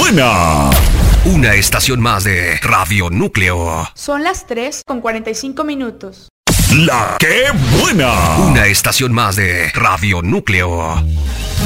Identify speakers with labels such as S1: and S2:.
S1: buena!
S2: Una estación más de Radio Núcleo.
S3: Son las 3:45.
S1: ¡La que buena!
S2: Una estación más de Radio Núcleo.